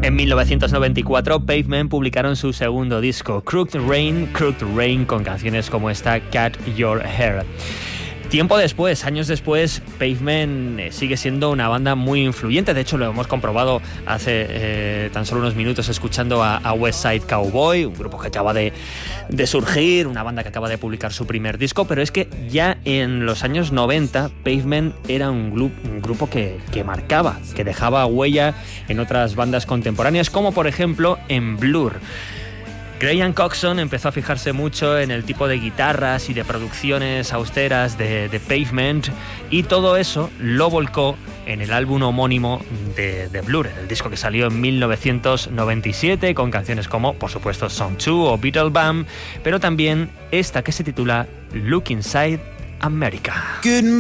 En 1994, Pavement publicaron su segundo disco, Crooked Rain, con canciones como esta, Cut Your Hair. Tiempo después, años después, Pavement sigue siendo una banda muy influyente. De hecho, lo hemos comprobado hace tan solo unos minutos escuchando a West Side Cowboy, un grupo que acaba de surgir, una banda que acaba de publicar su primer disco, pero es que ya en los años 90, Pavement era un grupo que marcaba, que dejaba huella en otras bandas contemporáneas, como por ejemplo en Blur. Graham Coxon empezó a fijarse mucho en el tipo de guitarras y de producciones austeras de Pavement, y todo eso lo volcó en el álbum homónimo de Blur, el disco que salió en 1997 con canciones como, por supuesto, Song 2 o Beatle Bam, pero también esta que se titula Look Inside America.